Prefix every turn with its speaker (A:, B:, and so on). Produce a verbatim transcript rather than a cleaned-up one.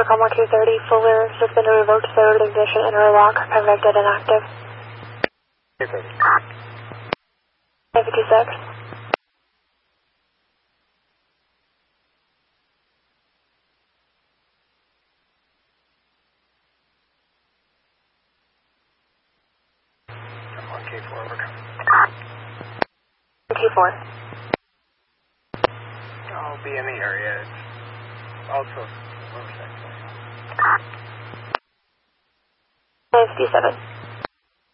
A: Overcome one two thirty, Fuller, suspended, revoked, third ignition, interlock, convected, inactive. nine fifty-six.
B: one K four, overcome.
A: K four.
B: I'll be in the area. It's also motorcycle.
A: nine fifty-seven.